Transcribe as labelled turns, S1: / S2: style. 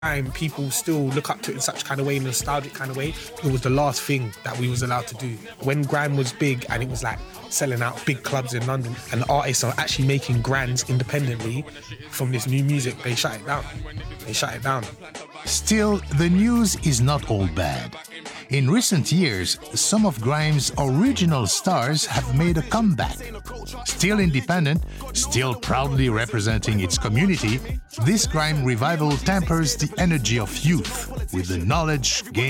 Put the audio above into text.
S1: time people still look up to it in such kind of way, nostalgic kind of way. It was the last thing that we was allowed to do. When grime was big and it was like selling out big clubs in London and artists are actually making grands independently from this new music, they shut it down. They shut it down.
S2: Still, the news is not all bad. In recent years, some of grime's original stars have made a comeback. Still independent, still proudly representing its community, this grime revival tempers the energy of youth with the knowledge gained